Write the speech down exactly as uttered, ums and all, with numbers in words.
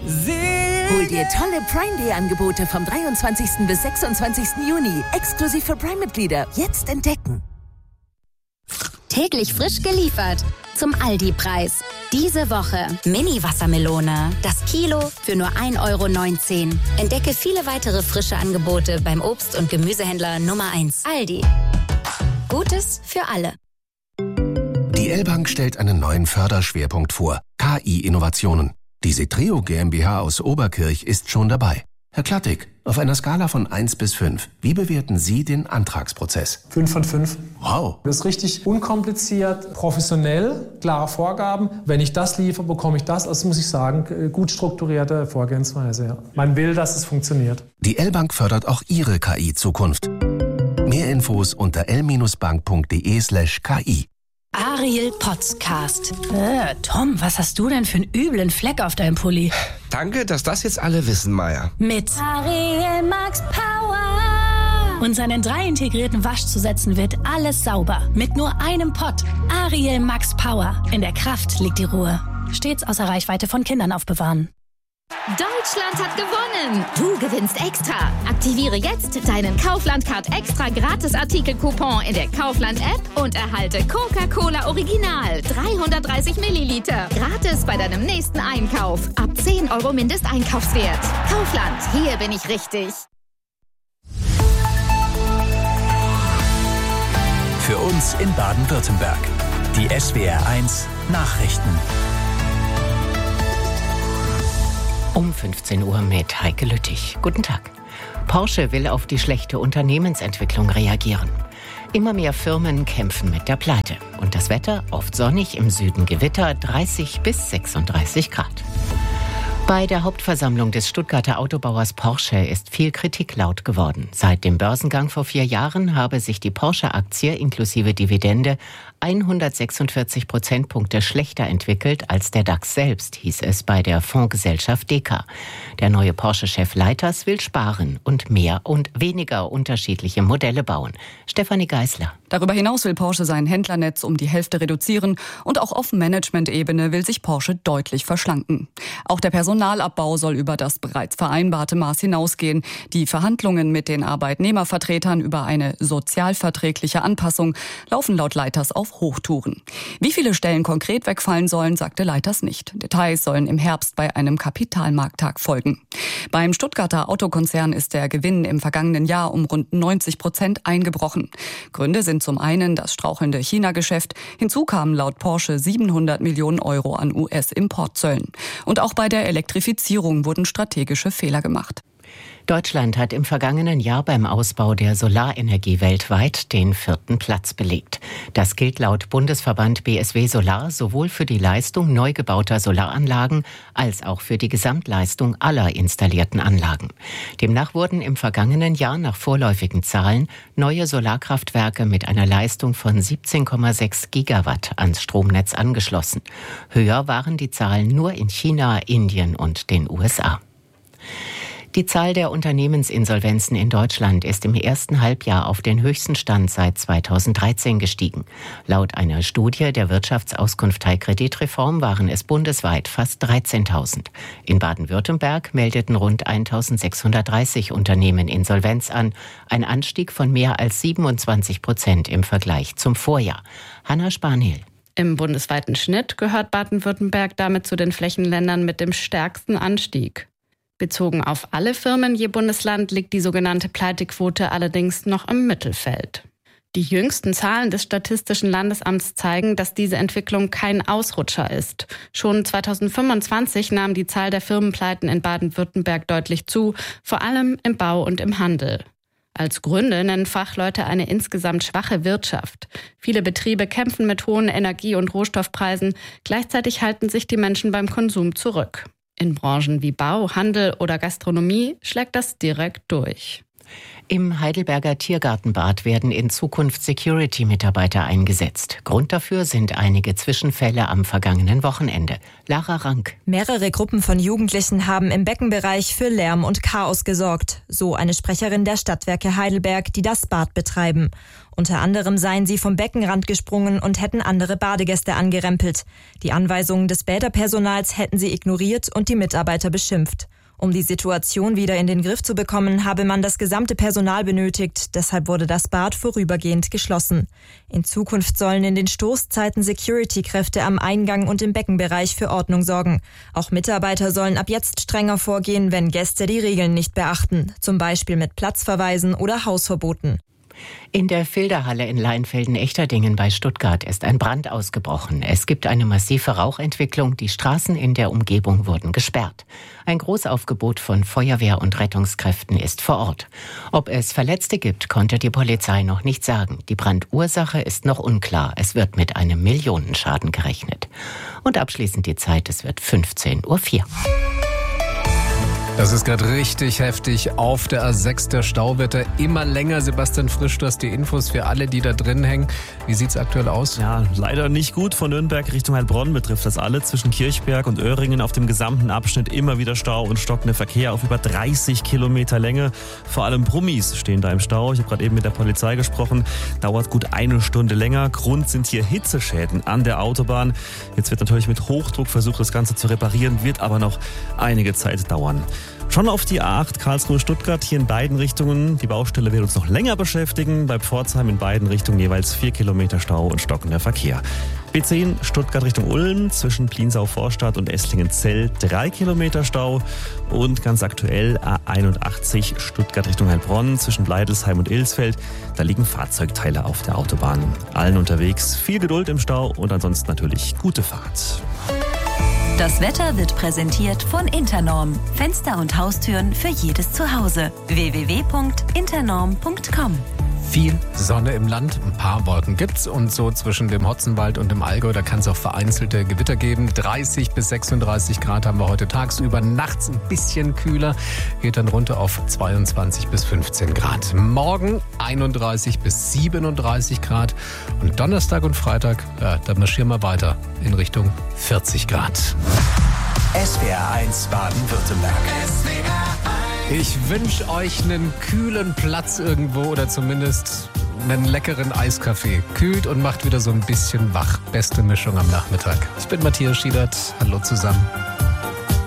Hol dir tolle Prime Day Angebote vom dreiundzwanzigsten bis sechsundzwanzigsten Juni. Exklusiv für Prime-Mitglieder. Jetzt entdecken. Täglich frisch geliefert. Zum Aldi-Preis. Diese Woche Mini-Wassermelone. Das Kilo für nur ein Euro neunzehn. Entdecke viele weitere frische Angebote beim Obst- und Gemüsehändler Nummer eins. Aldi. Gutes für alle. Die L-Bank stellt einen neuen Förderschwerpunkt vor. K I-Innovationen. Die Setreo GmbH aus Oberkirch ist schon dabei. Herr Klattig, auf einer Skala von eins bis fünf, wie bewerten Sie den Antragsprozess? fünf von fünf. Wow. Das ist richtig unkompliziert, professionell, klare Vorgaben. Wenn ich das liefere, bekomme ich das. Also muss ich sagen, gut strukturierte Vorgehensweise. Ja. Man will, dass es funktioniert. Die L-Bank fördert auch Ihre K I-Zukunft. Mehr Infos unter l-bank.de slash ki. Ariel Podcast. Äh, Tom, was hast du denn für einen üblen Fleck auf deinem Pulli? Danke, dass das jetzt alle wissen, Maya. Mit Ariel Max Power. Und seinen drei integrierten Waschzusätzen wird alles sauber. Mit nur einem Pott. Ariel Max Power. In der Kraft liegt die Ruhe. Stets außer Reichweite von Kindern aufbewahren. Deutschland hat gewonnen! Du gewinnst extra! Aktiviere jetzt deinen Kaufland-Card Extra Gratis-Artikel-Coupon in der Kaufland-App und erhalte Coca-Cola Original dreihundertdreißig Milliliter gratis bei deinem nächsten Einkauf. Ab zehn Euro Mindesteinkaufswert. Kaufland, hier bin ich richtig. Für uns in Baden-Württemberg. Die S W R eins Nachrichten. Um fünfzehn Uhr mit Heike Lüttich. Guten Tag. Porsche will auf die schlechte Unternehmensentwicklung reagieren. Immer mehr Firmen kämpfen mit der Pleite. Und das Wetter oft sonnig, im Süden Gewitter, dreißig bis sechsunddreißig Grad. Bei der Hauptversammlung des Stuttgarter Autobauers Porsche ist viel Kritik laut geworden. Seit dem Börsengang vor vier Jahren habe sich die Porsche-Aktie inklusive Dividende hundertsechsundvierzig Prozentpunkte schlechter entwickelt als der DAX selbst, hieß es bei der Fondsgesellschaft Deka. Der neue Porsche-Chef Leiters will sparen und mehr und weniger unterschiedliche Modelle bauen. Stefanie Geisler. Darüber hinaus will Porsche sein Händlernetz um die Hälfte reduzieren und auch auf Management-Ebene will sich Porsche deutlich verschlanken. Auch der Personalabbau soll über das bereits vereinbarte Maß hinausgehen. Die Verhandlungen mit den Arbeitnehmervertretern über eine sozialverträgliche Anpassung laufen laut Leiters auf Hochtouren. Wie viele Stellen konkret wegfallen sollen, sagte Leiters nicht. Details sollen im Herbst bei einem Kapitalmarkttag folgen. Beim Stuttgarter Autokonzern ist der Gewinn im vergangenen Jahr um rund neunzig Prozent eingebrochen. Gründe sind zum einen das strauchelnde China-Geschäft. Hinzu kamen laut Porsche siebenhundert Millionen Euro an U S-Importzöllen. Und auch bei der Elektrifizierung wurden strategische Fehler gemacht. Deutschland hat im vergangenen Jahr beim Ausbau der Solarenergie weltweit den vierten Platz belegt. Das gilt laut Bundesverband B S W Solar sowohl für die Leistung neu gebauter Solaranlagen als auch für die Gesamtleistung aller installierten Anlagen. Demnach wurden im vergangenen Jahr nach vorläufigen Zahlen neue Solarkraftwerke mit einer Leistung von siebzehn Komma sechs Gigawatt ans Stromnetz angeschlossen. Höher waren die Zahlen nur in China, Indien und den U S A. Die Zahl der Unternehmensinsolvenzen in Deutschland ist im ersten Halbjahr auf den höchsten Stand seit zweitausenddreizehn gestiegen. Laut einer Studie der Wirtschaftsauskunft Kreditreform waren es bundesweit fast dreizehntausend. In Baden-Württemberg meldeten rund eintausendsechshundertdreißig Unternehmen Insolvenz an, ein Anstieg von mehr als siebenundzwanzig Prozent im Vergleich zum Vorjahr. Hanna Spanhiel. Im bundesweiten Schnitt gehört Baden-Württemberg damit zu den Flächenländern mit dem stärksten Anstieg. Bezogen auf alle Firmen je Bundesland liegt die sogenannte Pleitequote allerdings noch im Mittelfeld. Die jüngsten Zahlen des Statistischen Landesamts zeigen, dass diese Entwicklung kein Ausrutscher ist. Schon zweitausendfünfundzwanzig nahm die Zahl der Firmenpleiten in Baden-Württemberg deutlich zu, vor allem im Bau und im Handel. Als Gründe nennen Fachleute eine insgesamt schwache Wirtschaft. Viele Betriebe kämpfen mit hohen Energie- und Rohstoffpreisen, gleichzeitig halten sich die Menschen beim Konsum zurück. In Branchen wie Bau, Handel oder Gastronomie schlägt das direkt durch. Im Heidelberger Tiergartenbad werden in Zukunft Security-Mitarbeiter eingesetzt. Grund dafür sind einige Zwischenfälle am vergangenen Wochenende. Lara Rank. Mehrere Gruppen von Jugendlichen haben im Beckenbereich für Lärm und Chaos gesorgt. So eine Sprecherin der Stadtwerke Heidelberg, die das Bad betreiben. Unter anderem seien sie vom Beckenrand gesprungen und hätten andere Badegäste angerempelt. Die Anweisungen des Bäderpersonals hätten sie ignoriert und die Mitarbeiter beschimpft. Um die Situation wieder in den Griff zu bekommen, habe man das gesamte Personal benötigt. Deshalb wurde das Bad vorübergehend geschlossen. In Zukunft sollen in den Stoßzeiten Security-Kräfte am Eingang und im Beckenbereich für Ordnung sorgen. Auch Mitarbeiter sollen ab jetzt strenger vorgehen, wenn Gäste die Regeln nicht beachten. Zum Beispiel mit Platzverweisen oder Hausverboten. In der Filderhalle in Leinfelden-Echterdingen bei Stuttgart ist ein Brand ausgebrochen. Es gibt eine massive Rauchentwicklung. Die Straßen in der Umgebung wurden gesperrt. Ein Großaufgebot von Feuerwehr und Rettungskräften ist vor Ort. Ob es Verletzte gibt, konnte die Polizei noch nicht sagen. Die Brandursache ist noch unklar. Es wird mit einem Millionenschaden gerechnet. Und abschließend die Zeit, es wird fünfzehn Uhr vier. Das ist gerade richtig heftig. Auf der A sechs, der Stau wird da immer länger. Sebastian Frisch, du hast die Infos für alle, die da drin hängen. Wie sieht's aktuell aus? Ja, leider nicht gut. Von Nürnberg Richtung Heilbronn betrifft das alle. Zwischen Kirchberg und Öhringen auf dem gesamten Abschnitt immer wieder Stau und stockender Verkehr auf über dreißig Kilometer Länge. Vor allem Brummis stehen da im Stau. Ich habe gerade eben mit der Polizei gesprochen. Dauert gut eine Stunde länger. Grund sind hier Hitzeschäden an der Autobahn. Jetzt wird natürlich mit Hochdruck versucht, das Ganze zu reparieren, wird aber noch einige Zeit dauern. Schon auf die A acht Karlsruhe-Stuttgart, hier in beiden Richtungen. Die Baustelle wird uns noch länger beschäftigen. Bei Pforzheim in beiden Richtungen jeweils vier Kilometer Stau und stockender Verkehr. B zehn Stuttgart Richtung Ulm, zwischen Pliensau-Vorstadt und Esslingen-Zell drei Kilometer Stau. Und ganz aktuell A einundachtzig Stuttgart Richtung Heilbronn, zwischen Bleidelsheim und Ilsfeld. Da liegen Fahrzeugteile auf der Autobahn. Allen unterwegs viel Geduld im Stau und ansonsten natürlich gute Fahrt. Das Wetter wird präsentiert von Internorm. Fenster und Haustüren für jedes Zuhause. w w w punkt internorm punkt com. Viel Sonne im Land, ein paar Wolken gibt's und so zwischen dem Hotzenwald und dem Allgäu, da kann es auch vereinzelte Gewitter geben. dreißig bis sechsunddreißig Grad haben wir heute tagsüber, nachts ein bisschen kühler, geht dann runter auf zweiundzwanzig bis fünfzehn Grad. Morgen einunddreißig bis siebenunddreißig Grad und Donnerstag und Freitag, ja, da marschieren wir weiter in Richtung vierzig Grad. S W R eins Baden-Württemberg. Ich wünsche euch einen kühlen Platz irgendwo oder zumindest einen leckeren Eiskaffee. Kühlt und macht wieder so ein bisschen wach. Beste Mischung am Nachmittag. Ich bin Matthias Schiedert. Hallo zusammen.